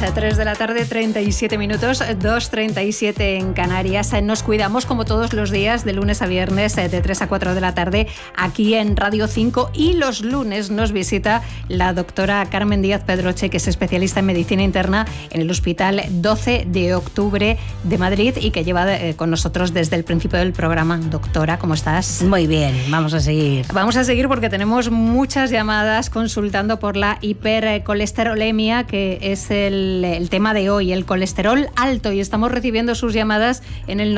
3 de la tarde, 37 minutos, 2:37 en Canarias. Nos cuidamos como todos los días, de lunes a viernes, de 3 a 4 de la tarde, aquí en Radio 5. Y los lunes nos visita la doctora Carmen Díaz Pedroche, que es especialista en medicina interna en el Hospital 12 de Octubre de Madrid y que lleva con nosotros desde el principio del programa. Doctora, ¿cómo estás? Muy bien, vamos a seguir. Vamos a seguir porque tenemos muchas llamadas consultando por la hipercolesterolemia, que es el tema de hoy, el colesterol alto, y estamos recibiendo sus llamadas en el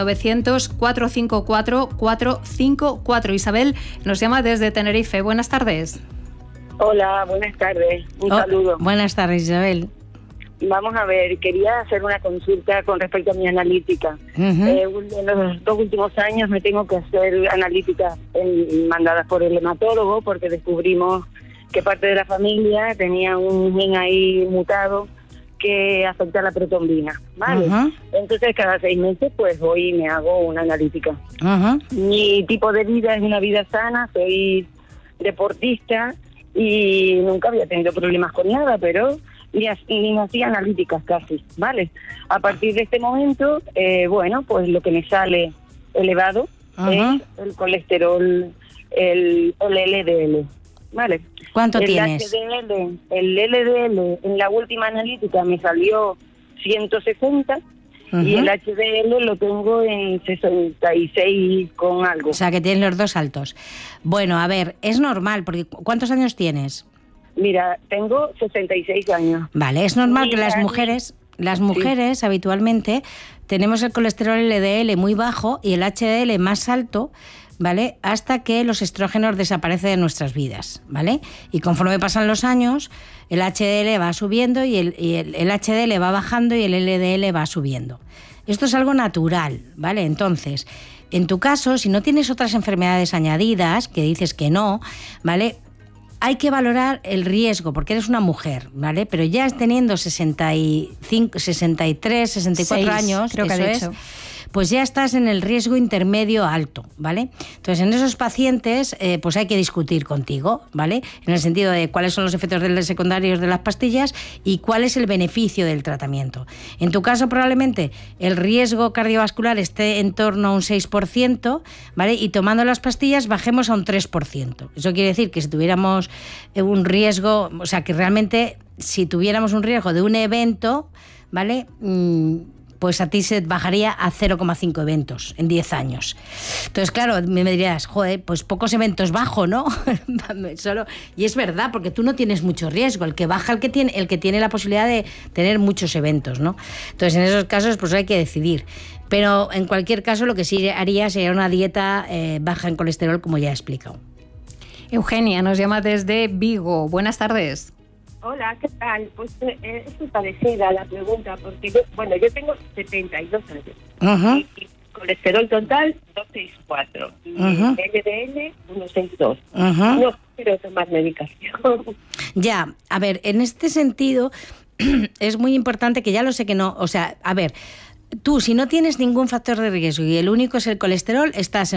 900-454-454. Isabel nos llama desde Tenerife. Buenas tardes. Hola, buenas tardes. Un saludo. Buenas tardes, Isabel. Vamos a ver, quería hacer una consulta con respecto a mi analítica. En los 2 últimos años me tengo que hacer analíticas mandadas por el hematólogo, porque descubrimos que parte de la familia tenía un gen ahí mutado que afecta a la protombina, ¿vale? Entonces cada 6 meses pues voy y me hago una analítica. Mi tipo de vida es una vida sana, soy deportista y nunca había tenido problemas con nada, pero ni me hacía analíticas casi, ¿vale? A partir de este momento, bueno, pues lo que me sale elevado es el colesterol, el LDL, ¿vale? ¿Cuánto tienes? El LDL en la última analítica me salió 160 y el HDL lo tengo en 66 con algo. O sea, que tienes los dos altos. Bueno, a ver, es normal, porque ¿cuántos años tienes? Mira, tengo 66 años. Vale, es normal que las mujeres sí, habitualmente tenemos el colesterol LDL muy bajo y el HDL más alto, ¿vale? Hasta que los estrógenos desaparecen de nuestras vidas, ¿vale? Y conforme pasan los años, el HDL va subiendo y el HDL va bajando y el LDL va subiendo. Esto es algo natural, ¿vale? Entonces, en tu caso, si no tienes otras enfermedades añadidas, que dices que no, ¿vale?, hay que valorar el riesgo, porque eres una mujer, ¿vale? Pero ya teniendo 65, 63, 64 años, creo que ha dicho, pues ya estás en el riesgo intermedio alto, ¿vale? Entonces, en esos pacientes, pues hay que discutir contigo, ¿vale? En el sentido de cuáles son los efectos secundarios de las pastillas y cuál es el beneficio del tratamiento. En tu caso, probablemente, el riesgo cardiovascular esté en torno a un 6%, ¿vale? Y tomando las pastillas bajemos a un 3%. Eso quiere decir que si tuviéramos un riesgo, o sea, que realmente si tuviéramos un riesgo de un evento, ¿vale?, pues a ti se bajaría a 0,5 eventos en 10 años. Entonces, claro, me dirías, joder, pues pocos eventos bajo, ¿no? Y es verdad, porque tú no tienes mucho riesgo. El que baja el que tiene la posibilidad de tener muchos eventos, ¿no? Entonces, en esos casos, pues hay que decidir. Pero en cualquier caso, lo que sí haría sería una dieta baja en colesterol, como ya he explicado. Eugenia nos llama desde Vigo. Buenas tardes. Hola, ¿qué tal? Pues es parecida la pregunta, porque yo tengo 72 años. Y colesterol total 264 y LDL 162. No quiero tomar medicación. Ya, a ver, en este sentido es muy importante, que ya lo sé que no, o sea, a ver, tú si no tienes ningún factor de riesgo y el único es el colesterol,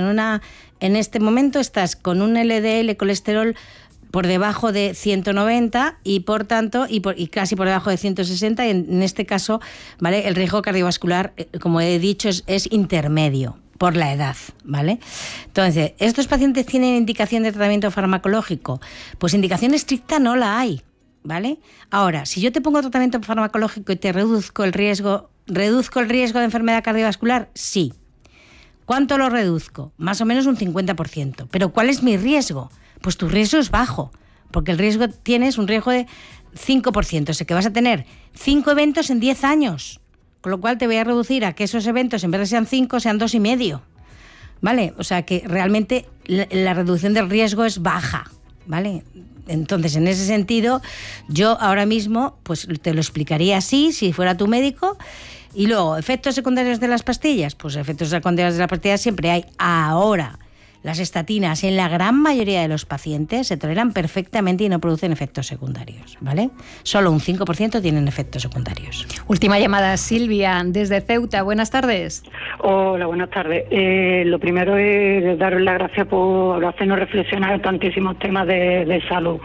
en este momento estás con un LDL colesterol por debajo de 190 y por tanto y casi por debajo de 160, y en este caso, ¿vale?, el riesgo cardiovascular, como he dicho, es intermedio por la edad, ¿vale? Entonces, ¿estos pacientes tienen indicación de tratamiento farmacológico? Pues indicación estricta no la hay, ¿vale? Ahora, si yo te pongo tratamiento farmacológico y te reduzco el riesgo de enfermedad cardiovascular, sí. ¿Cuánto lo reduzco? Más o menos un 50%. ¿Pero cuál es mi riesgo? Pues tu riesgo es bajo, porque tienes un riesgo de 5%, o sea que vas a tener 5 eventos en 10 años, con lo cual te voy a reducir a que esos eventos, en vez de sean 5, sean 2,5, ¿vale? O sea que realmente la reducción del riesgo es baja, ¿vale? Entonces, en ese sentido, yo ahora mismo pues te lo explicaría así, si fuera tu médico. Y luego, ¿efectos secundarios de las pastillas? Pues efectos secundarios de las pastillas siempre hay. Ahora, las estatinas en la gran mayoría de los pacientes se toleran perfectamente y no producen efectos secundarios, ¿vale? Solo un 5% tienen efectos secundarios. Última llamada, Silvia, desde Ceuta. Buenas tardes. Hola, buenas tardes. Lo primero es daros las gracias por hacernos reflexionar en tantísimos temas de salud.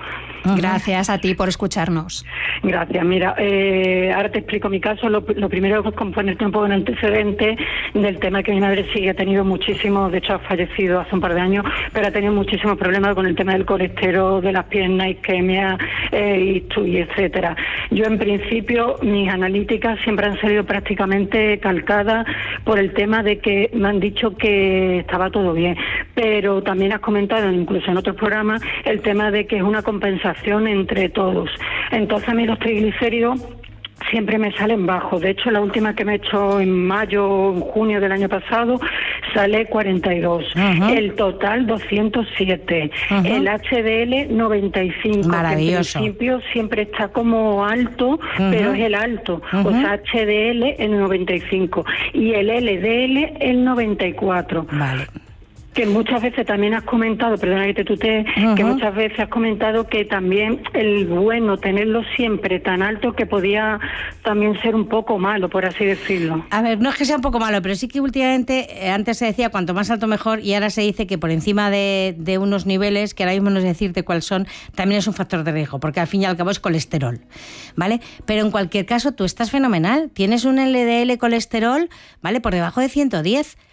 Gracias a ti por escucharnos. Gracias. Mira, ahora te explico mi caso. Lo primero es ponerte un poco en antecedente del tema que mi madre sí ha tenido muchísimo, de hecho ha fallecido hace un par de años, pero ha tenido muchísimos problemas con el tema del colesterol, de las piernas, isquemia, y etcétera. Yo en principio mis analíticas siempre han salido prácticamente calcadas por el tema de que me han dicho que estaba todo bien, pero también has comentado incluso en otros programas el tema de que es una compensación entre todos. Entonces a mí los triglicéridos siempre me salen bajos. De hecho, la última que me he hecho en mayo, en junio del año pasado, sale 42. El total 207. El HDL 95. Maravilloso. Que en principio siempre está como alto, pero es el alto. O sea, HDL el 95 y el LDL el 94. Vale. Que muchas veces también has comentado, perdona que te tutee, que muchas veces has comentado que también el bueno tenerlo siempre tan alto que podía también ser un poco malo, por así decirlo. A ver, no es que sea un poco malo, pero sí que últimamente, antes se decía cuanto más alto mejor, y ahora se dice que por encima de unos niveles, que ahora mismo no sé decirte cuáles son, también es un factor de riesgo, porque al fin y al cabo es colesterol, ¿vale? Pero en cualquier caso tú estás fenomenal, tienes un LDL colesterol, ¿vale? Por debajo de 110.